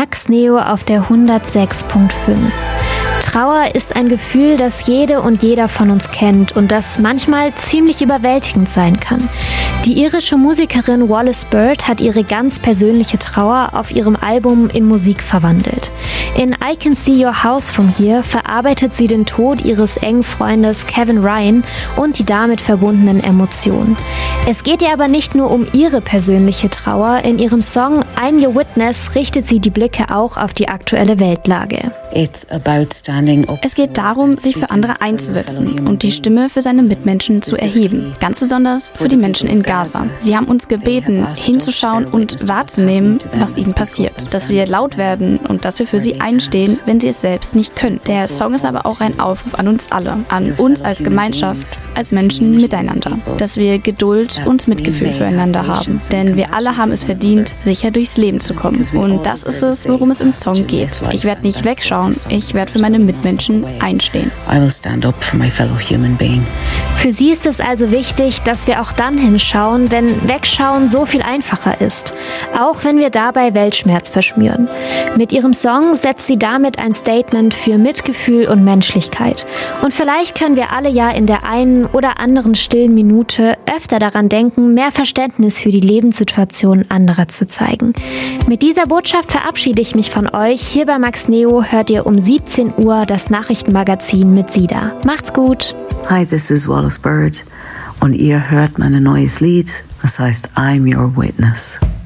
Max Neo auf der 106.5. Trauer ist ein Gefühl, das jede und jeder von uns kennt und das manchmal ziemlich überwältigend sein kann. Die irische Musikerin Wallis Bird hat ihre ganz persönliche Trauer auf ihrem Album in Musik verwandelt. In I Can See Your House From Here verarbeitet sie den Tod ihres engen Freundes Kevin Ryan und die damit verbundenen Emotionen. Es geht ihr aber nicht nur um ihre persönliche Trauer. In ihrem Song I'm Your Witness richtet sie die Blicke auch auf die aktuelle Weltlage. Es geht darum, sich für andere einzusetzen und die Stimme für seine Mitmenschen zu erheben. Ganz besonders für die Menschen in Gaza. Sie haben uns gebeten, hinzuschauen und wahrzunehmen, was ihnen passiert. Dass wir laut werden und dass wir für sie einstehen, wenn sie es selbst nicht können. Der Song ist aber auch ein Aufruf an uns alle, an uns als Gemeinschaft, als Menschen miteinander. Dass wir Geduld und Mitgefühl füreinander haben. Denn wir alle haben es verdient, sicher durchs Leben zu kommen. Und das ist es, worum es im Song geht. Ich werde nicht wegschauen, ich werde für meine Mitmenschen einstehen. Für sie ist es also wichtig, dass wir auch dann hinschauen, wenn Wegschauen so viel einfacher ist. Auch wenn wir dabei Weltschmerz verschmüren. Mit ihrem Song setzt sie damit ein Statement für Mitgefühl und Menschlichkeit. Und vielleicht können wir alle ja in der einen oder anderen stillen Minute öfter daran denken, mehr Verständnis für die Lebenssituation anderer zu zeigen. Mit dieser Botschaft verabschiede ich mich von euch. Hier bei Max Neo hört ihr um 17 Uhr das Nachrichtenmagazin mit Sida. Macht's gut! Hi, this is Wallis Bird und ihr hört mein neues Lied, das heißt I'm Your Witness.